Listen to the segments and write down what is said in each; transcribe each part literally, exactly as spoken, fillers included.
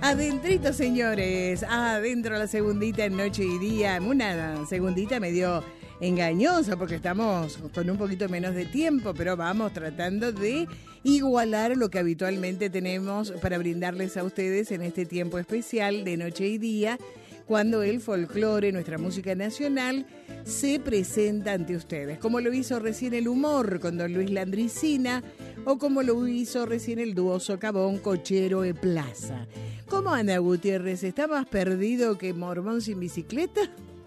Adentrito, señores, adentro la segundita en Noche y Día, una segundita medio engañosa porque estamos con un poquito menos de tiempo, pero vamos tratando de igualar lo que habitualmente tenemos para brindarles a ustedes en este tiempo especial de Noche y Día, cuando el folclore, nuestra música nacional, se presenta ante ustedes, como lo hizo recién el humor con don Luis Landricina, o como lo hizo recién el dúo Socavón, Cochero e Plaza. ¿Cómo anda, Gutiérrez? ¿Está más perdido que Mormón sin bicicleta?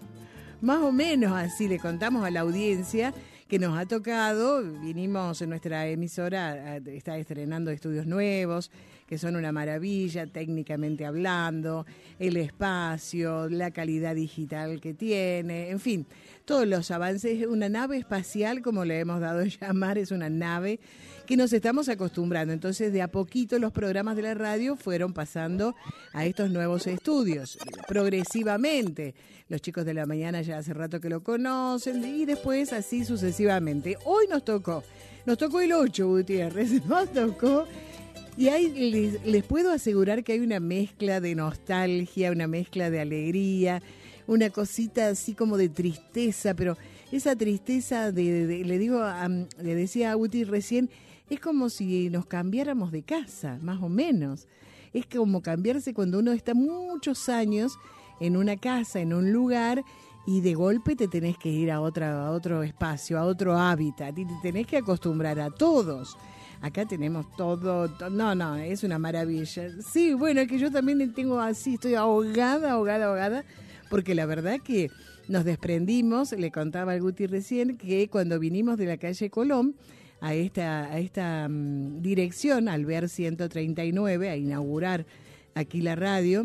Más o menos así le contamos a la audiencia que nos ha tocado. Vinimos en nuestra emisora, está estrenando estudios nuevos, que son una maravilla técnicamente hablando, el espacio, la calidad digital que tiene, en fin, todos los avances. Una nave espacial, como le hemos dado a llamar, es una nave que nos estamos acostumbrando. Entonces, de a poquito los programas de la radio fueron pasando a estos nuevos estudios, progresivamente. Los chicos de la mañana ya hace rato que lo conocen y después así sucesivamente. Hoy nos tocó, nos tocó el ocho, Gutiérrez, nos tocó. Y ahí les, les puedo asegurar que hay una mezcla de nostalgia, una mezcla de alegría, una cosita así como de tristeza, pero esa tristeza, de, de, de le digo, a, le decía a Guti recién, es como si nos cambiáramos de casa, más o menos. Es como cambiarse cuando uno está muchos años en una casa, en un lugar, y de golpe te tenés que ir a, otra, a otro espacio, a otro hábitat, y te tenés que acostumbrar a todos. Acá tenemos todo, to, no, no, es una maravilla. Sí, bueno, es que yo también tengo así, estoy ahogada, ahogada, ahogada, porque la verdad que nos desprendimos, le contaba al Guti recién, que cuando vinimos de la calle Colón a esta, a esta um, dirección, al ver ciento treinta y nueve, a inaugurar aquí la radio,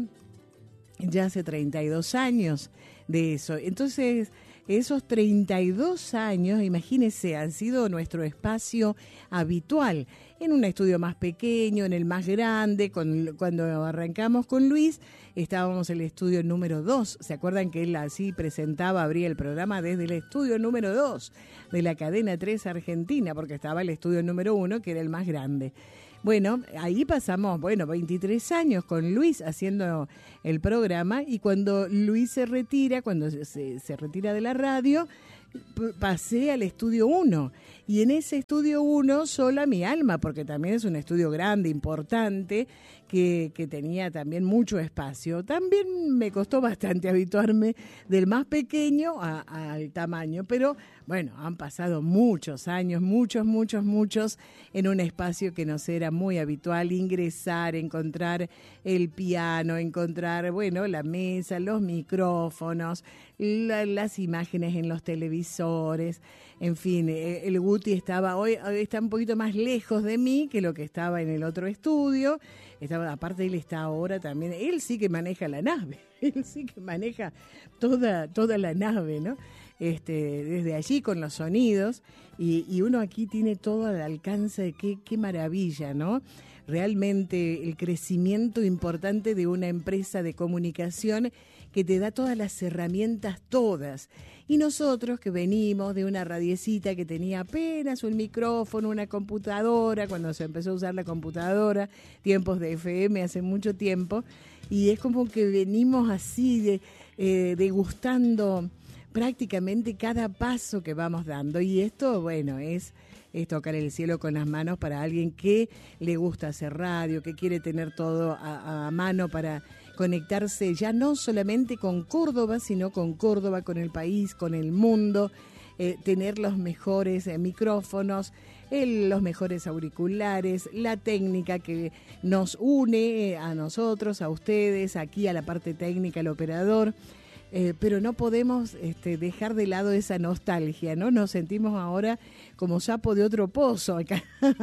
ya hace treinta y dos años de eso. Entonces, esos treinta y dos años, imagínense, han sido nuestro espacio habitual. En un estudio más pequeño, en el más grande, con, cuando arrancamos con Luis, estábamos en el estudio número dos. ¿Se acuerdan que él así presentaba, abría el programa desde el estudio número dos de la cadena tres Argentina? Porque estaba el estudio número uno, que era el más grande. Bueno, ahí pasamos, bueno, veintitrés años con Luis haciendo el programa, y cuando Luis se retira, cuando se, se retira de la radio, p- pasé al estudio uno, y en ese estudio uno sola mi alma, porque también es un estudio grande, importante, que, que tenía también mucho espacio. También me costó bastante habituarme del más pequeño a, a, al tamaño, pero bueno, han pasado muchos años, muchos, muchos, muchos, en un espacio que nos era muy habitual ingresar, encontrar el piano, encontrar, bueno, la mesa, los micrófonos, la, las imágenes en los televisores, en fin. El Guti estaba hoy, hoy está un poquito más lejos de mí que lo que estaba en el otro estudio. Estaba, aparte él está ahora también, él sí que maneja la nave, él sí que maneja toda, toda la nave, ¿no? Este, desde allí con los sonidos, y, y uno aquí tiene todo al alcance de qué, qué maravilla, ¿no? Realmente el crecimiento importante de una empresa de comunicación que te da todas las herramientas, todas. Y nosotros que venimos de una radiecita que tenía apenas un micrófono, una computadora, cuando se empezó a usar la computadora, tiempos de F M hace mucho tiempo, y es como que venimos así de, eh, degustando prácticamente cada paso que vamos dando, y esto, bueno, es, es tocar el cielo con las manos para alguien que le gusta hacer radio, que quiere tener todo a, a mano para conectarse ya no solamente con Córdoba, sino con Córdoba, con el país, con el mundo, eh, tener los mejores eh, micrófonos, el, los mejores auriculares, la técnica que nos une eh, a nosotros, a ustedes, aquí a la parte técnica, al operador. Eh, pero no podemos este, dejar de lado esa nostalgia, ¿no? Nos sentimos ahora como sapo de otro pozo acá,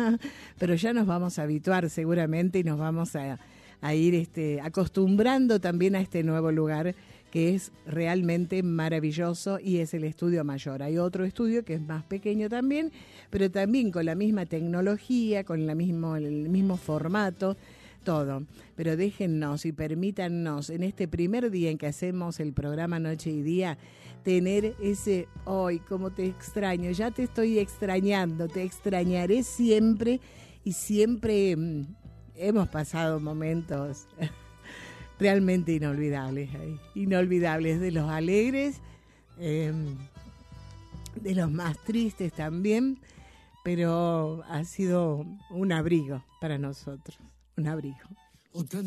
pero ya nos vamos a habituar seguramente y nos vamos a, a ir este, acostumbrando también a este nuevo lugar que es realmente maravilloso, y es el estudio mayor. Hay otro estudio que es más pequeño también, pero también con la misma tecnología, con la mismo, el mismo formato, todo. Pero déjennos y permítannos en este primer día en que hacemos el programa Noche y Día tener ese hoy, como te extraño, ya te estoy extrañando, te extrañaré siempre, y siempre mmm, hemos pasado momentos realmente inolvidables ahí, inolvidables, de los alegres, eh, de los más tristes también, pero ha sido un abrigo para nosotros, un abrigo.